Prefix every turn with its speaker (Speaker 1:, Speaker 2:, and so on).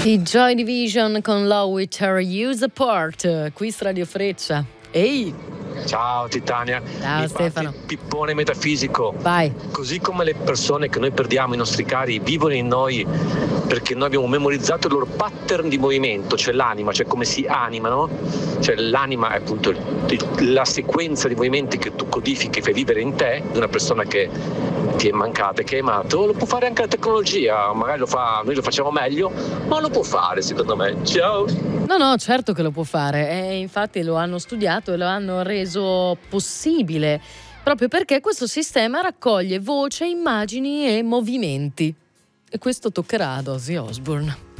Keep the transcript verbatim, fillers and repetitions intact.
Speaker 1: I Joy Division con Law with Her Use Apart, qui su Radio Freccia. Ehi!
Speaker 2: Ciao Titania.
Speaker 1: Ciao
Speaker 2: Mi
Speaker 1: Stefano.
Speaker 2: parte il pippone metafisico.
Speaker 1: Vai.
Speaker 2: Così come le persone che noi perdiamo, i nostri cari, vivono in noi perché noi abbiamo memorizzato il loro pattern di movimento, cioè l'anima, cioè come si animano, cioè l'anima è appunto il, la sequenza di movimenti che tu codifichi, fai vivere in te, di una persona che ti è mancata e che hai amato. Lo può fare anche la tecnologia, magari lo fa, noi lo facciamo meglio, ma lo può fare secondo me. Ciao.
Speaker 1: No, no, certo che lo può fare, e infatti lo hanno studiato e lo hanno reso possibile, proprio perché questo sistema raccoglie voce, immagini e movimenti. E questo toccherà ad Ozzy Osbourne.